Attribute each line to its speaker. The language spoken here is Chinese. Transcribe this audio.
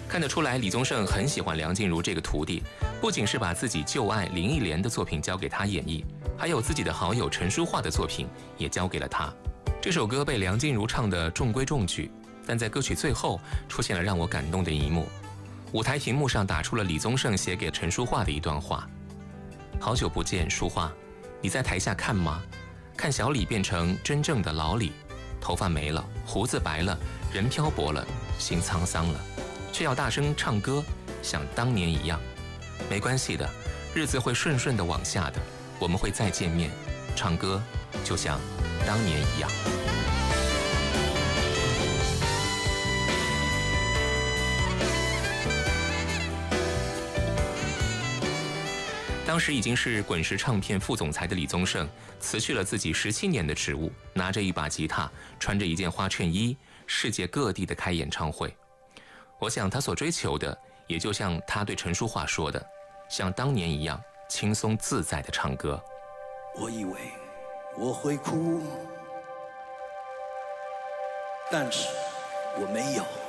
Speaker 1: 看得出来，李宗盛很喜欢梁静茹这个徒弟，不仅是把自己旧爱林忆莲的作品交给他演绎，还有自己的好友陈淑桦的作品也交给了他。这首歌被梁静茹唱得中规中矩，但在歌曲最后出现了让我感动的一幕，舞台屏幕上打出了李宗盛写给陈淑桦的一段话：好久不见，淑桦，你在台下看吗？看小李变成真正的老李，头发没了，胡子白了，人漂泊了，心沧桑了，却要大声唱歌，像当年一样。没关系的，日子会顺顺的往下的，我们会再见面，唱歌就像当年一样。当时已经是滚石唱片副总裁的李宗盛，辞去了自己17年的职务，拿着一把吉他，穿着一件花衬衣，世界各地的开演唱会。我想他所追求的，也就像他对陈淑桦说的，像当年一样轻松自在的唱歌。
Speaker 2: 我以为我会哭，但是我没有。